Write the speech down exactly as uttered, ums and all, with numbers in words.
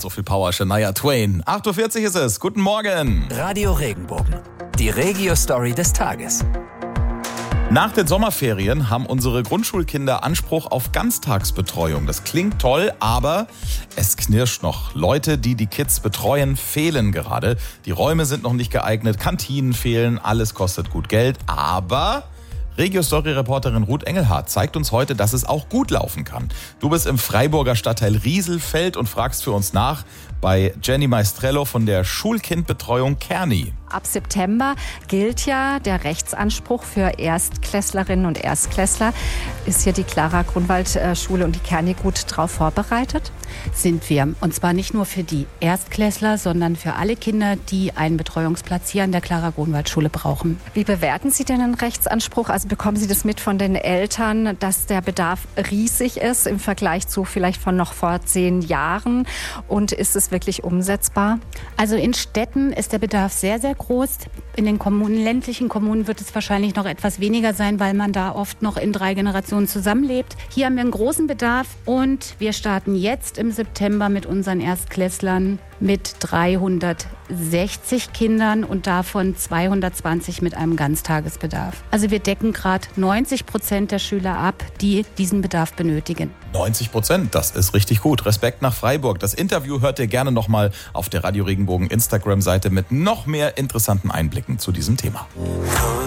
so viel Power, Shania Twain. acht Uhr vierzig ist es. Guten Morgen. Radio Regenbogen. Die Regio-Story des Tages. Nach den Sommerferien haben unsere Grundschulkinder Anspruch auf Ganztagsbetreuung. Das klingt toll, aber es knirscht noch. Leute, die die Kids betreuen, fehlen gerade. Die Räume sind noch nicht geeignet, Kantinen fehlen, alles kostet gut Geld. Aber Regio-Story-Reporterin Ruth Engelhardt zeigt uns heute, dass es auch gut laufen kann. Du bist im Freiburger Stadtteil Rieselfeld und fragst für uns nach bei Jenny Maestrello von der Schulkindbetreuung Kearney. Ab September gilt ja der Rechtsanspruch für Erstklässlerinnen und Erstklässler. Ist hier die Clara-Grunwald-Schule und die Kearney gut darauf vorbereitet? Sind wir. Und zwar nicht nur für die Erstklässler, sondern für alle Kinder, die einen Betreuungsplatz hier an der Clara-Grunwald-Schule brauchen. Wie bewerten Sie denn den Rechtsanspruch? Also bekommen Sie das mit von den Eltern, dass der Bedarf riesig ist im Vergleich zu vielleicht von noch vor zehn Jahren? Und ist es wirklich umsetzbar? Also in Städten ist der Bedarf sehr, sehr groß. In den Kommunen, ländlichen Kommunen wird es wahrscheinlich noch etwas weniger sein, weil man da oft noch in drei Generationen zusammenlebt. Hier haben wir einen großen Bedarf und wir starten jetzt im September mit unseren Erstklässlern mit dreihundertsechzig Kindern und davon zweihundertzwanzig mit einem Ganztagesbedarf. Also wir decken gerade neunzig Prozent der Schüler ab, die diesen Bedarf benötigen. neunzig Prozent, das ist richtig gut. Respekt nach Freiburg. Das Interview hört ihr gerne nochmal auf der Radio Regenbogen Instagram-Seite mit noch mehr interessanten Einblicken zu diesem Thema.